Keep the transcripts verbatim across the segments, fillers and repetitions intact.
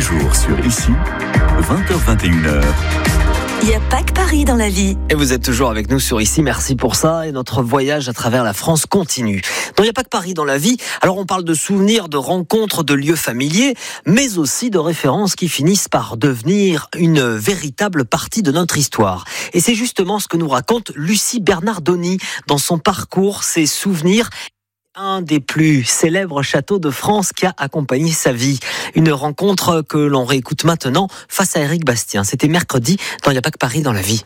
jour sur Ici, vingt heures vingt et une heures. Il n'y a pas que Paris dans la vie. Et vous êtes toujours avec nous sur Ici, merci pour ça. Et notre voyage à travers la France continue. Donc il n'y a pas que Paris dans la vie. Alors on parle de souvenirs, de rencontres, de lieux familiers, mais aussi de références qui finissent par devenir une véritable partie de notre histoire. Et c'est justement ce que nous raconte Lucie Bernardoni dans son parcours, ses souvenirs. Un des plus célèbres châteaux de France qui a accompagné sa vie. Une rencontre que l'on réécoute maintenant face à Éric Bastien. C'était mercredi dans Il n'y a pas que Paris dans la vie.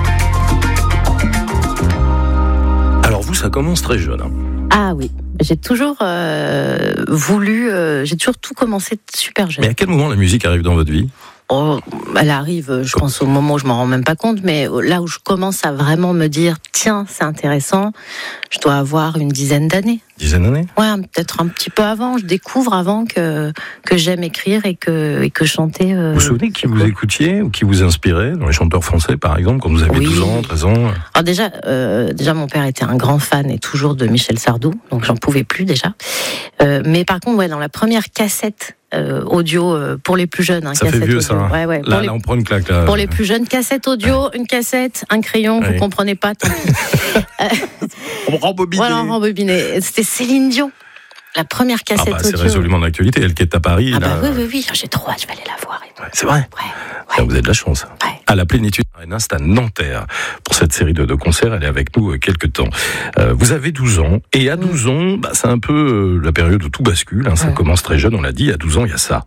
Alors vous, ça commence très jeune. Hein. Ah oui, j'ai toujours euh, voulu, euh, j'ai toujours tout commencé super jeune. Mais à quel moment la musique arrive dans votre vie ? Oh, elle arrive, je pense, au moment où je m'en rends même pas compte, mais là où je commence à vraiment me dire, tiens, c'est intéressant, je dois avoir une dizaine d'années. Dizaine d'années ? Ouais, peut-être un petit peu avant. Je découvre avant que que j'aime écrire et que et que chanter. Euh, vous vous souvenez qui vous écoutiez ou qui vous inspirait dans les chanteurs français, par exemple, quand vous aviez oui. douze ans, treize ans ? Alors déjà, euh, déjà mon père était un grand fan et toujours de Michel Sardou, donc j'en pouvais plus déjà. Euh, mais par contre, ouais, dans la première cassette. Euh, audio euh, pour les plus jeunes. Hein, ça fait vieux, audio. ça. Hein. Ouais, ouais. Là, les... là, on prend une claque. Là. Pour les plus jeunes, cassette audio, ouais. Une cassette, un crayon, ouais. Vous comprenez pas. Tant pis. On rembobiné. Voilà, on rembobiné. C'était Céline Dion. La première cassette ah bah, audio. C'est résolument d'actualité. Elle qui est à Paris. Ah là... bah oui, oui, oui. J'ai trop hâte, je vais aller la voir. Et ouais, c'est vrai. Ouais. Ouais. Vous avez de la chance. Ouais. À la Plénitude Arena, c'est à Nanterre. Pour cette série de, de concerts, elle est avec nous euh, quelques temps. Euh, vous avez douze ans. Et à douze ans, bah, c'est un peu euh, la période où tout bascule. Hein, ça ouais. commence très jeune, on l'a dit. À douze ans, il y a ça.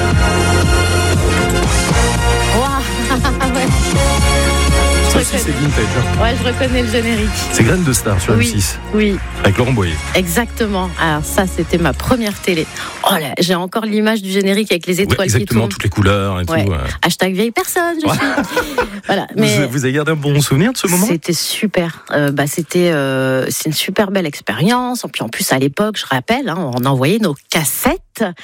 Ça aussi, c'est vintage. Hein. Ouais, je reconnais le générique. C'est Graines de Star sur oui, M six. Oui. Avec Laurent Boyer. Exactement. Alors ça, c'était ma première télé. Oh là, j'ai encore l'image du générique avec les étoiles ouais, qui tournent. Exactement, toutes les couleurs et ouais. tout. Ouais. Hashtag vieille personne, je ouais. suis. Voilà. Mais vous, vous avez gardé un bon souvenir de ce moment ? C'était super. Euh, bah, c'était, euh, c'est une super belle expérience. Et puis en plus, à l'époque, je rappelle, hein, on envoyait nos cassettes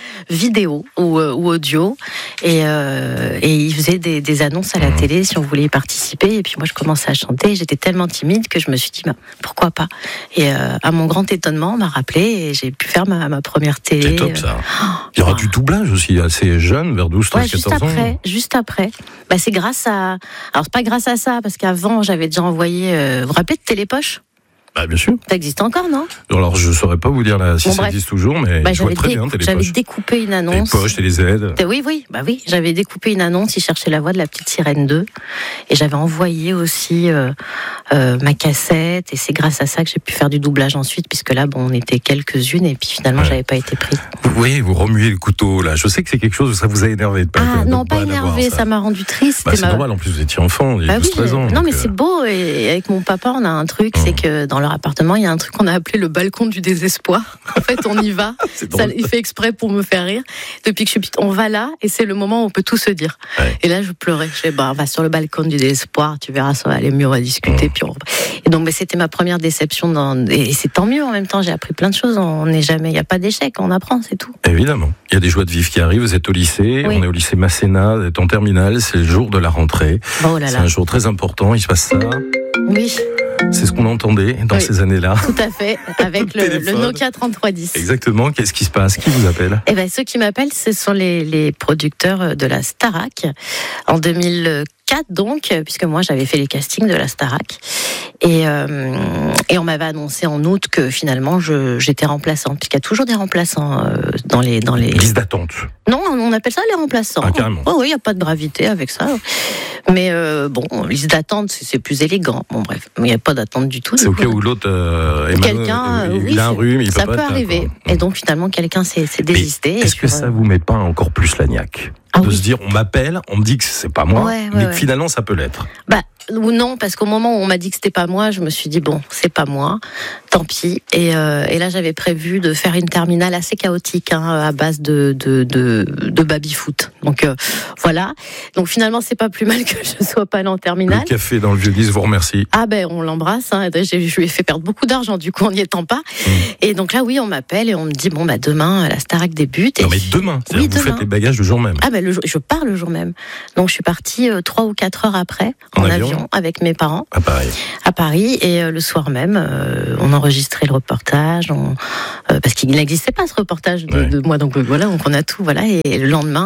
vidéo ou, euh, ou audio et, euh, et ils faisaient des, des annonces à la mmh. télé si on voulait y participer. Et puis moi, je commençais à chanter. J'étais tellement timide que je me suis dit, bah, pourquoi pas ? Et euh, à mon grand étonnement, on m'a rappelé et j'ai pu faire ma, ma première télé. C'est top ça. Oh, il y aura oh. du doublage aussi assez jeune, vers douze, treize, ouais, quatorze juste ans. Après, juste après. Bah, c'est grâce à... Alors, c'est pas grâce à ça, parce qu'avant, j'avais déjà envoyé... Euh... Vous vous rappelez de Télépoche ? Bah, bien sûr. Ça existe encore, non ? Alors, je saurais pas vous dire là, si bon, ça bref. existe toujours, mais bah, je vois très dé- bien Télépoche. J'avais découpé une annonce. Télépoche, Télé Z. Oui, oui, bah oui. J'avais découpé une annonce, ils cherchaient la voix de la petite sirène deux. Et j'avais envoyé aussi euh, euh, ma cassette. Et c'est grâce à ça que j'ai pu faire du doublage ensuite, puisque là, bon, on était quelques-unes, et puis finalement, ouais. j'avais pas été prise. Vous voyez, vous remuez le couteau, là. Je sais que c'est quelque chose où ça vous a énervé de pas Ah, de, non, de pas pas énervé, ça. ça m'a rendu triste. Bah, c'est ma... normal, en plus, vous étiez enfant, il y a bah douze treize oui, ans. Non, mais euh... c'est beau, et avec mon papa, on a un truc, mmh. c'est que dans leur appartement, il y a un truc qu'on a appelé le balcon du désespoir. En fait, on y va. Ça, il fait exprès pour me faire rire. Depuis que je suis petite, on va là et c'est le moment où on peut tout se dire. Ouais. Et là, je pleurais. Je fais, bah, on va sur le balcon du désespoir. Tu verras, ça va aller mieux. On va discuter. Mmh. Puis on... Et donc, bah, c'était ma première déception. Dans... Et c'est tant mieux en même temps. J'ai appris plein de choses. On n'est jamais, il n'y a pas d'échec. On apprend, c'est tout. Évidemment. Il y a des joies de vivre qui arrivent. Vous êtes au lycée. Oui. On est au lycée Masséna. Vous êtes en terminale. C'est le jour de la rentrée. Oh là là. C'est un jour très important. Il se passe ça. Oui. C'est ce qu'on entendait dans oui, ces années-là. Tout à fait, avec le, le Nokia trente-trois dix. Exactement. Qu'est-ce qui se passe ? Qui vous appelle ? Eh ben, ceux qui m'appellent, ce sont les, les producteurs de la Starac. En deux mille quatre, donc, puisque moi, j'avais fait les castings de la Starac. Et, euh, et on m'avait annoncé en août que finalement, je, j'étais remplaçante. Puisqu'il y a toujours des remplaçants euh, dans les... Dans les... Liste d'attente. Non, on appelle ça les remplaçants. Ah, carrément. Oh oui, il n'y a pas de gravité avec ça. Mais euh, bon, liste d'attente, c'est, c'est plus élégant. Bon, bref, il n'y a pas d'attente du tout. C'est au cas où l'autre euh, est quelqu'un, mal, euh, il oui, a un rhume, il peut ça pas peut arriver. Et donc finalement, quelqu'un s'est, s'est désisté. Est-ce que ça vous met pas encore plus la niaque ah, de oui. se dire, on m'appelle, on me dit que c'est pas moi, ouais, ouais, mais ouais. finalement ça peut l'être. Bah ou non, parce qu'au moment où on m'a dit que c'était pas moi, je me suis dit bon, c'est pas moi, tant pis. Et, euh, et là, j'avais prévu de faire une terminale assez chaotique, hein, à base de de de, de baby-foot. Donc euh, voilà. Donc finalement, c'est pas plus mal que je sois pas allée en terminale. Le café dans le Vieux-Dix vous remercie. Ah ben, on l'embrasse. Hein. Je lui ai fait perdre beaucoup d'argent du coup en n'y étant pas. Mmh. Et donc là, oui, on m'appelle et on me dit bon bah demain la Starac débute. Et non mais demain. Oui, vous demain. faites les bagages le jour même. Ah ben le jour, je pars le jour même. Donc je suis partie euh, trois ou quatre heures après en, en avion. avion avec mes parents. À Paris. À Paris et euh, le soir même, euh, on enregistrait le reportage, on, euh, parce qu'il n'existait pas ce reportage de, ouais. de moi, donc voilà, donc on a tout, voilà. Et le lendemain, pop,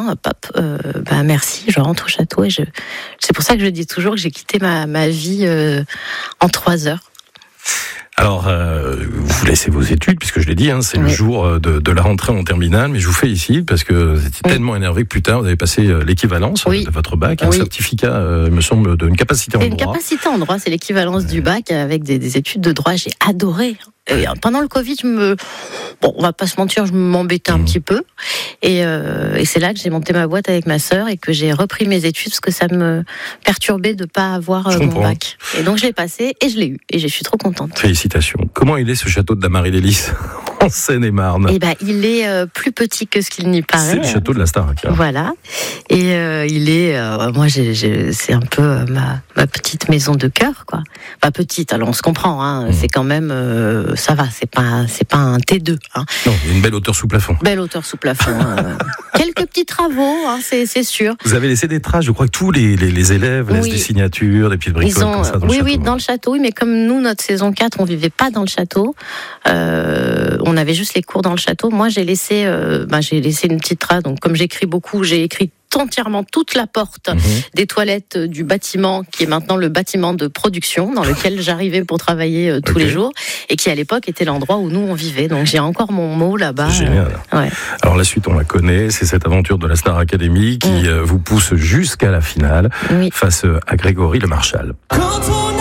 euh, bah merci, je rentre au château et je. C'est pour ça que je dis toujours que j'ai quitté ma ma vie euh, en trois heures. Alors, euh, vous laissez vos études, puisque je l'ai dit, hein, c'est oui. le jour de, de la rentrée en terminale, mais je vous félicite parce que vous étiez oui. tellement énervé que plus tard, vous avez passé l'équivalence oui. de votre bac, un oui. certificat, euh, me semble, d'une capacité en droit. Une capacité en droit, c'est l'équivalence ouais. du bac avec des, des études de droit. J'ai adoré. Et pendant le Covid, je me, bon, on va pas se mentir, je m'embêtais un mmh. petit peu, et, euh, et c'est là que j'ai monté ma boîte avec ma sœur et que j'ai repris mes études parce que ça me perturbait de pas avoir euh, mon bac. Et donc je l'ai passé et je l'ai eu et je suis trop contente. Félicitations. Comment il est ce château de la Marie-Lélis en Seine-et-Marne? Eh ben, il est euh, plus petit que ce qu'il n'y paraît. C'est le château de la Starac. Hein. Voilà. Et euh, il est, euh, moi, j'ai, j'ai, c'est un peu euh, ma, ma petite maison de cœur, quoi. Pas petite, alors on se comprend. Hein, mmh. C'est quand même. Euh, Ça va, c'est pas, c'est pas un T deux. Hein. Non, il y a une belle hauteur sous plafond. Belle hauteur sous plafond. euh, quelques petits travaux, hein, c'est, c'est sûr. Vous avez laissé des traces, je crois que tous les, les, les élèves laissent oui. des signatures, des petites bricoles ont, comme ça dans oui, le château. Oui, oui, dans le château, oui, mais comme nous, notre saison quatre, on vivait pas dans le château, euh, on avait juste les cours dans le château. Moi, j'ai laissé, euh, ben, j'ai laissé une petite trace, donc comme j'écris beaucoup, j'ai écrit entièrement toute la porte mmh. des toilettes du bâtiment qui est maintenant le bâtiment de production dans lequel j'arrivais pour travailler euh, tous okay. les jours et qui à l'époque était l'endroit où nous on vivait. Donc j'ai encore mon mot là-bas. Génial. Euh, ouais. Alors la suite on la connaît, c'est cette aventure de la Star Academy qui mmh. euh, vous pousse jusqu'à la finale oui. face à Grégory Le Marchal. Quand on